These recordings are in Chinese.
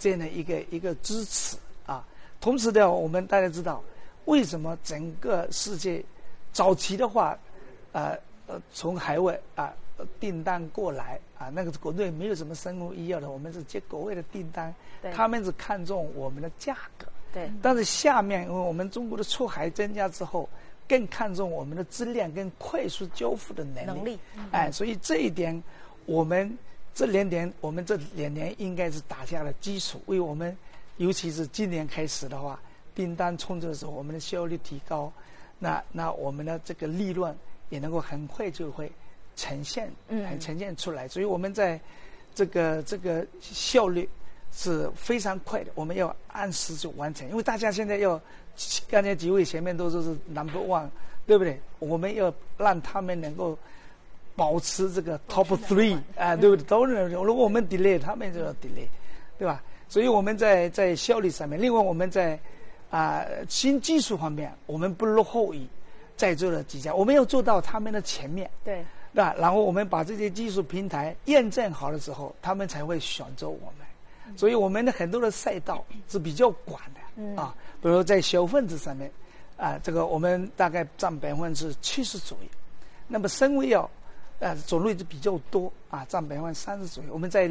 这样的一个支持啊。同时的，我们大家知道，为什么整个世界早期的话，从海外订单过来那个国内没有什么生物医药的，我们是接国外的订单，他们是看重我们的价格。 对。 但是下面，因为我们中国的出海增加之后，更看重我们的质量跟快速交付的能力。所以这一点，我们这2年应该是打下了基础，为我们，尤其是今年开始的话，订单充足的时候，我们的效率提高，那我们的这个利润也能够很快就会呈现出来。所以我们在这个效率是非常快的，我们要按时就完成。因为大家现在刚才几位前面都是 number one， 对不对？我们要让他们能够保持这个 top 3对不对？都是，如果我们 delay， 他们就要 delay， 对吧？所以我们在效率上面，另外我们在新技术方面，我们不落后于在座的几家，我们要做到他们的前面， 对吧？然后我们把这些技术平台验证好了之后，他们才会选择我们。所以我们的很多的赛道是比较广的比如在小分子上面这个我们大概占70%左右。那么生物药种类就比较多占30%左右。我们在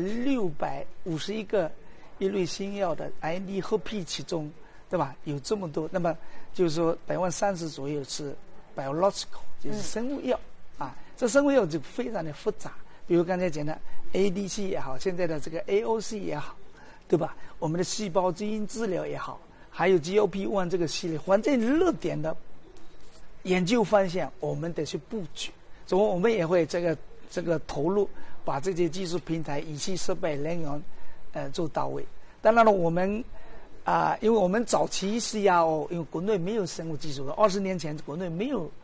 651个一类新药的 IND 合批其中，对吧？有这么多，那么就是说30%左右是 biological， 就是生物药这生物药就非常的复杂，比如刚才讲的 ADC 也好，现在的这个 AOC 也好，对吧？我们的细胞基因治疗也好，还有 GLP-1 这个系列，反正热点的研究方向，我们得去布局。所以我们也会这个投入，把这些技术平台、仪器设备、人员做到位。当然了，我们因为我们早期CRO，因为国内没有生物技术，20年前国内没有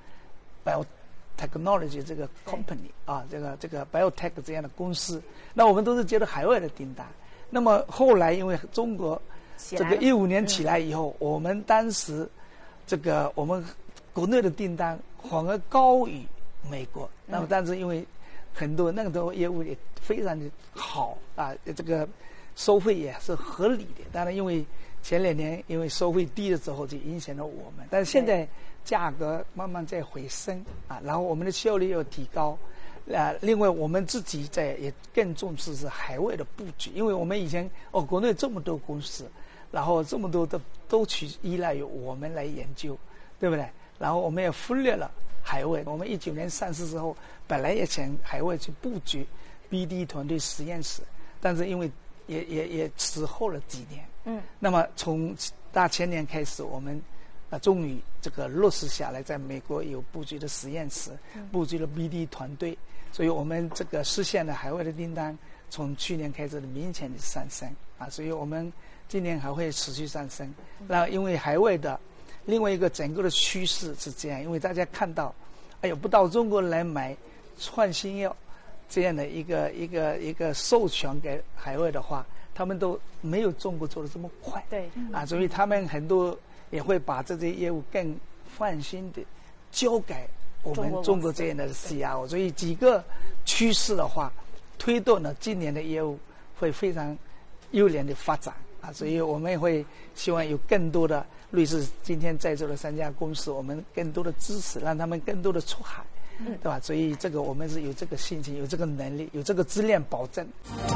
biotechnology 这个 company 这个 biotech 这样的公司，那我们都是接到海外的订单。那么后来因为中国这个15年起来以后，我们当时这个我们国内的订单反而高于美国。那么但是因为很多那个时候业务也非常的好这个收费也是合理的。当然因为前2年因为收费低了之后就影响了我们，但是现在价格慢慢在回升然后我们的效率要提高另外我们自己也更重视是海外的布局，因为我们以前国内这么多公司，然后这么多的都去依赖于我们来研究，对不对？然后我们也忽略了海外。我们19年上市之后，本来也想海外去布局 BD 团队实验室，但是因为也迟后了几年。那么从前年开始，我们终于这个落实下来，在美国有布局的实验室，布局了 BD 团队，所以我们这个实现了海外的订单，从去年开始的明显的上升所以我们今年还会持续上升。那因为海外的另外一个整个的趋势是这样，因为大家看到，不到中国来买创新药这样的一个授权给海外的话，他们都没有中国做的这么快。 对所以他们很多也会把这些业务更放心的交给我们中国这样的 CRO。所以几个趋势的话，推动了今年的业务会非常优良的发展所以我们也会希望有更多的类似今天在座的3家公司，我们更多的支持，让他们更多的出海，对吧？所以这个我们是有这个信心，有这个能力，有这个质量保证。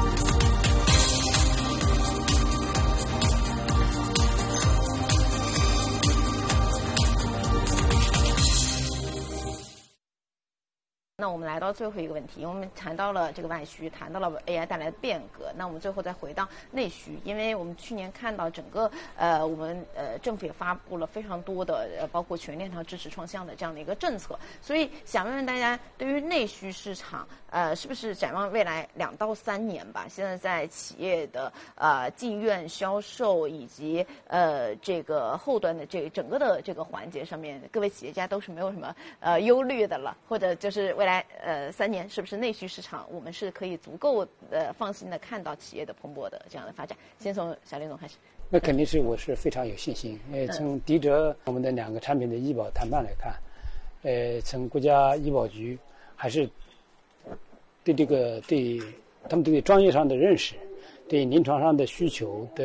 那我们来到最后一个问题，我们谈到了这个外需，谈到了 AI 带来的变革，那我们最后再回到内需，因为我们去年看到整个我们政府也发布了非常多的包括全链条支持创新的这样的一个政策，所以想问问大家，对于内需市场是不是展望未来2到3年吧？现在在企业的进院销售以及这个后端的整个的这个环节上面，各位企业家都是没有什么忧虑的了，或者就是未来3年是不是内需市场我们是可以足够放心的看到企业的蓬勃的这样的发展？先从小林总开始。 那肯定是我是非常有信心。从迪哲我们的2个产品的医保谈判来看，从国家医保局还是对他们对专业上的认识，对临床上的需求的